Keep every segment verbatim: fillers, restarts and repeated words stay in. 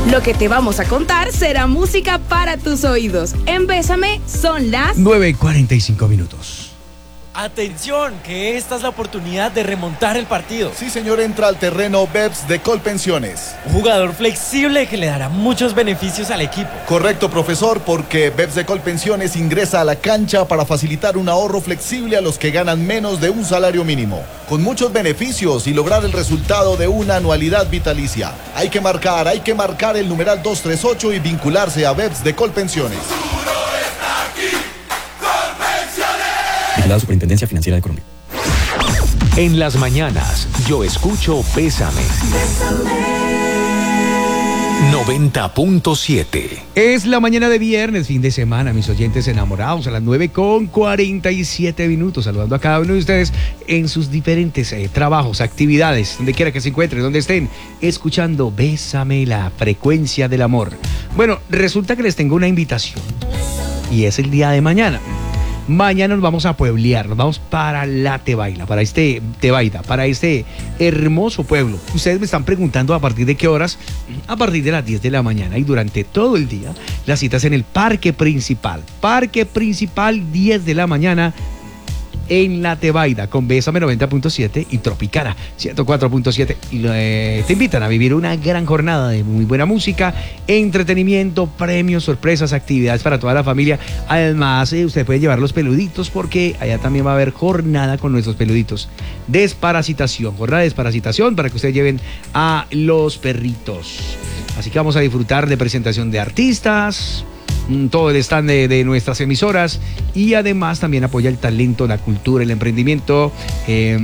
Lo que te vamos a contar será música para tus oídos. En Bésame son las nueve y cuarenta y cinco minutos. Atención, que esta es la oportunidad de remontar el partido. Sí, señor, entra al terreno Beps de Colpensiones. Un jugador flexible que le dará muchos beneficios al equipo. Correcto, profesor, porque Beps de Colpensiones ingresa a la cancha para facilitar un ahorro flexible a los que ganan menos de un salario mínimo, con muchos beneficios y lograr el resultado de una anualidad vitalicia. Hay que marcar, hay que marcar el numeral dos tres ocho y vincularse a Beps de Colpensiones. La Superintendencia Financiera de Colombia. En las mañanas, yo escucho Bésame. noventa punto siete. Es la mañana de viernes, fin de semana, mis oyentes enamorados, a las nueve con cuarenta y siete minutos, saludando a cada uno de ustedes en sus diferentes eh, trabajos, actividades, donde quiera que se encuentren, donde estén, escuchando Bésame, la frecuencia del amor. Bueno, resulta que les tengo una invitación, y es el día de mañana. Mañana nos vamos a pueblear, nos vamos para la Tebaida, para este Tebaida, para este hermoso pueblo. Ustedes me están preguntando a partir de qué horas, a partir de las diez de la mañana y durante todo el día, las citas en el Parque Principal. Parque Principal, diez de la mañana, en la Tebaida, con Bésame noventa punto siete y Tropicana ciento cuatro punto siete. Eh, te invitan a vivir una gran jornada de muy buena música, entretenimiento, premios, sorpresas, actividades para toda la familia. Además, eh, usted puede llevar los peluditos porque allá también va a haber jornada con nuestros peluditos. Desparasitación, jornada de desparasitación para que ustedes lleven a los perritos. Así que vamos a disfrutar de presentación de artistas, todo el stand de, de nuestras emisoras, y además también apoya el talento, la cultura, el emprendimiento eh,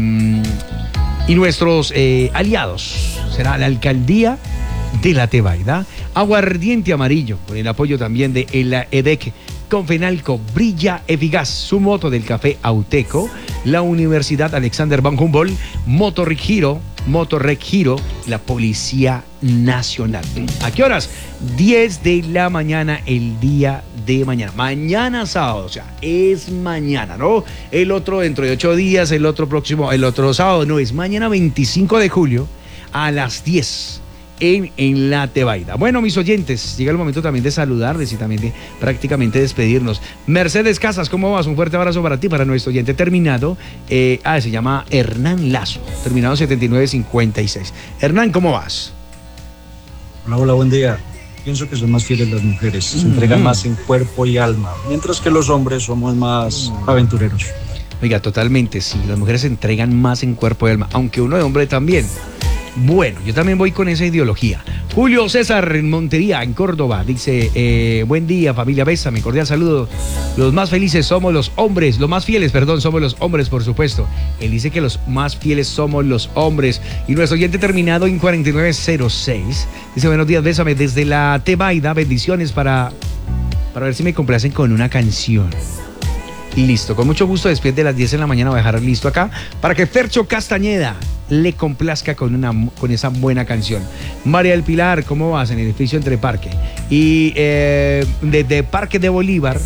y nuestros eh, aliados. Será la alcaldía de la Tebaida, Aguardiente Amarillo, con el apoyo también de el E D E C, Confenalco, Brilla Eficaz, su moto del café Auteco, la Universidad Alexander Van Humboldt, Motorrec Giro, Motorrec Giro, la Policía Nacional. ¿A qué horas? diez de la mañana el día de mañana. Mañana sábado, o sea, es mañana, ¿no? El otro dentro de ocho días, el otro próximo, el otro sábado, no, es mañana veinticinco de julio a las diez. En, en la Tebaida. Bueno, mis oyentes, llega el momento también de saludarles y también de prácticamente despedirnos. Mercedes Casas, ¿cómo vas? Un fuerte abrazo para ti, para nuestro oyente terminado. Eh, ah, se llama Hernán Lazo, terminado setenta y nueve cincuenta y seis. Hernán, ¿cómo vas? Hola, hola, buen día. Pienso que son más fieles las mujeres, se entregan mm. más en cuerpo y alma, mientras que los hombres somos más aventureros. Oiga, totalmente, sí, las mujeres se entregan más en cuerpo y alma, aunque uno de hombre también. Bueno, yo también voy con esa ideología. Julio César en Montería, en Córdoba, dice, eh, buen día familia, Bésame, cordial saludo. Los más felices somos los hombres, los más fieles, perdón, somos los hombres, por supuesto. Él dice que los más fieles somos los hombres. Y nuestro oyente terminado en cuarenta y nueve cero seis, dice, buenos días, Bésame, desde la Tebaida, bendiciones para, para ver si me complacen con una canción. Listo, con mucho gusto, después de las diez de la mañana voy a dejar listo acá para que Fercho Castañeda le complazca con, una, con esa buena canción. María del Pilar, ¿cómo vas? En el edificio Entre Parque. Y eh, desde Parque de Bolívar,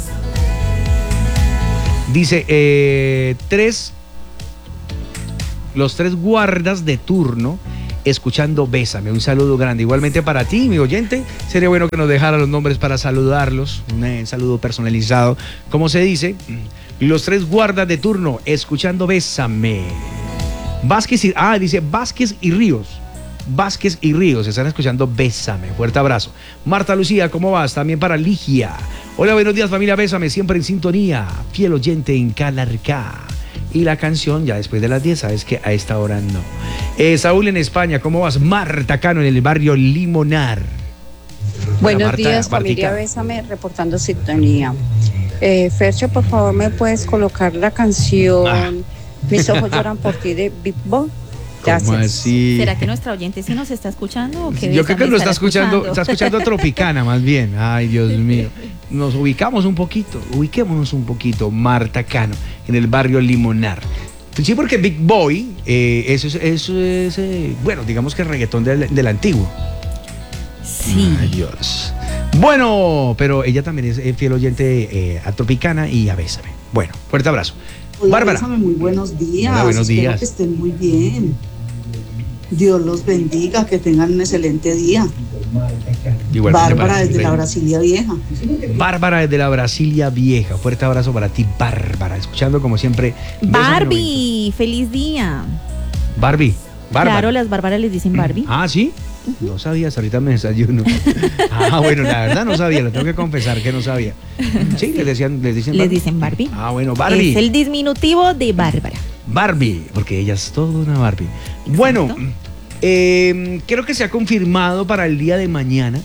dice, eh, tres, los tres guardas de turno escuchando Bésame. Un saludo grande. Igualmente para ti, mi oyente, sería bueno que nos dejara los nombres para saludarlos. Un saludo personalizado, como se dice. Los tres guardas de turno escuchando Bésame. Vázquez y, ah, dice Vázquez y Ríos. Vázquez y Ríos están escuchando Bésame. Fuerte abrazo. Marta Lucía, ¿cómo vas? También para Ligia. Hola, buenos días familia Bésame, siempre en sintonía. Fiel oyente en Calarcá. Y la canción ya después de las diez, sabes que a esta hora no. Eh, Saúl en España, ¿cómo vas? Marta Cano en el barrio Limonar. Buenos Marta, días, familia Martica. Bésame, reportando sintonía. Eh, Fercho, por favor, ¿me puedes colocar la canción ah. Mis ojos lloran por ti de Big Boy? ¿Cómo así? ¿Será que nuestra oyente sí nos está escuchando? ¿O qué Yo creo que lo está escuchando, escuchando, está escuchando Tropicana más bien. Ay, Dios mío. Nos ubicamos un poquito, ubiquémonos un poquito, Marta Cano, en el barrio Limonar. Sí, porque Big Boy, eh, eso es, eso es eh, bueno, digamos que el reggaetón del, del antiguo. Sí. Ay, Dios. Bueno, pero ella también es fiel oyente eh, a Tropicana y a Bésame. Bueno, fuerte abrazo. Hola, Bárbara. Bésame, muy buenos días. Hola, buenos Espero días. que estén muy bien. Dios los bendiga, que tengan un excelente día. Igualmente Bárbara para ti, desde la Reina. Brasilia Vieja. Bárbara desde la Brasilia Vieja. Fuerte abrazo para ti, Bárbara. Escuchando como siempre. Bésame Barbie, feliz día. noventa. Barbie. Bárbara. Claro, las bárbaras les dicen Barbie. Ah, ¿sí? No sabía, hasta ahorita me desayuno. Ah, bueno, la verdad no sabía, lo tengo que confesar que no sabía. Sí, les decían, les dicen Les Barbie. dicen Barbie. Ah, bueno, Barbie. Es el diminutivo de Bárbara. Barbie, porque ella es toda una Barbie. Bueno, eh, creo que se ha confirmado para el día de mañana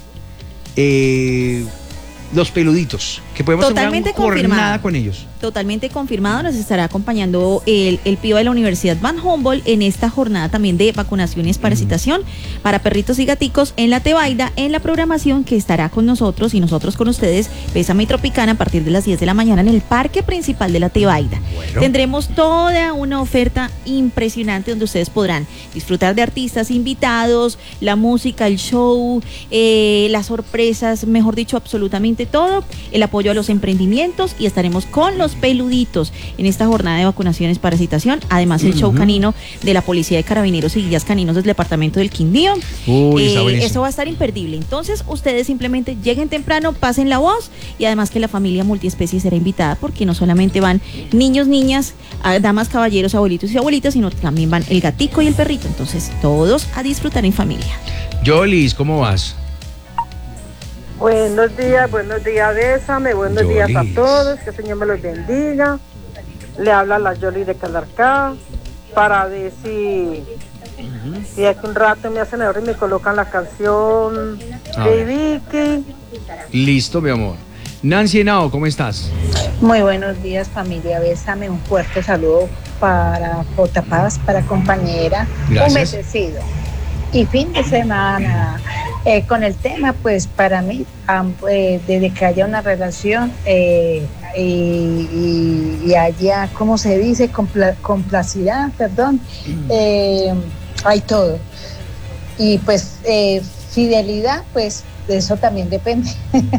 eh, los peluditos, que podemos Totalmente hacer una jornada confirmado. con ellos. Totalmente confirmado, nos estará acompañando el, el P I O de la Universidad Van Humboldt en esta jornada también de vacunación y desparasitación para perritos y gaticos en la Tebaida, en la programación que estará con nosotros y nosotros con ustedes, Bésame y Tropicana, a partir de las diez de la mañana en el parque principal de la Tebaida. Bueno. Tendremos toda una oferta impresionante donde ustedes podrán disfrutar de artistas invitados, la música, el show, eh, las sorpresas, mejor dicho, absolutamente todo, el apoyo a los emprendimientos, y estaremos con los peluditos en esta jornada de vacunación y desparasitación. Además, el show Ujú. canino de la Policía de Carabineros y guías caninos del departamento del Quindío. Uy, está Eh, buenísimo. eso va a estar imperdible. Entonces, ustedes simplemente lleguen temprano, pasen la voz, y además que la familia multiespecie será invitada, porque no solamente van niños, niñas, a- damas, caballeros, abuelitos y abuelitas, sino también van el gatico y el perrito. Entonces, todos a disfrutar en familia. Yolis, ¿cómo vas? Buenos días, buenos días, Bésame, buenos días a Yolis. todos, que el Señor me los bendiga. Le habla la Yoli de Calarcá para ver si, si aquí un rato me hacen error y me colocan la canción A de ver. Vicky. Listo, mi amor. Nancy Henao, ¿cómo estás? Muy buenos días, familia Bésame, un fuerte saludo para J Paz, para compañera, Gracias. un bendecido y fin de semana. Eh, con el tema, pues para mí, am- eh, desde que haya una relación eh, y, y- y haya, ¿cómo se dice? Compla- complacidad, perdón, eh, hay todo. Y pues eh, fidelidad, pues de eso también depende.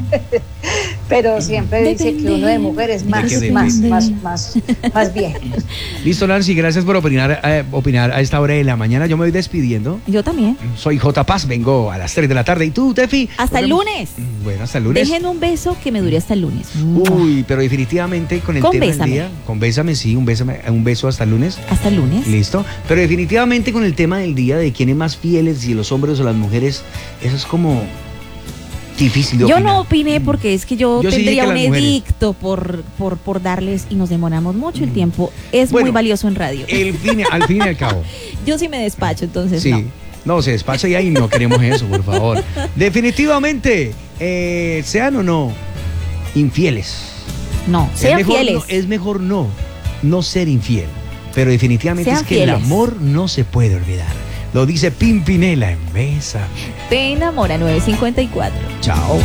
Pero siempre dice que uno de mujer es más, que más, depende. más, más, más bien. Listo, Nancy, gracias por opinar, eh, opinar a esta hora de la mañana. Yo me voy despidiendo. Yo también. Soy J Paz, vengo a las tres de la tarde. ¿Y tú, Tefi? Hasta el Nos vemos- lunes. Bueno, hasta el lunes. Dejen un beso que me dure hasta el lunes. Uy, pero definitivamente con el Con tema Bésame. del día, con Bésame, sí, un, bésame, un beso hasta el lunes. Hasta el lunes. Listo. Pero definitivamente con el tema del día de quién es más fieles, si los hombres o las mujeres, eso es como difícil de Yo opinar. no opiné porque es que yo, Yo sí tendría dije un que las mujeres. edicto por, por, por darles y nos demoramos mucho. El tiempo es Bueno, muy valioso en radio. El fin, al fin y al cabo. Yo sí me despacho, entonces Sí. no. No, se despacha y ahí no queremos eso, por favor. Definitivamente, eh, sean o no infieles. No, Es sean mejor fieles. no- es mejor no, no ser infiel. Pero definitivamente Sean es que el fieles. amor no se puede olvidar. Lo dice Pimpinela en Bésame. Te enamora nueve cincuenta y cuatro. Chao.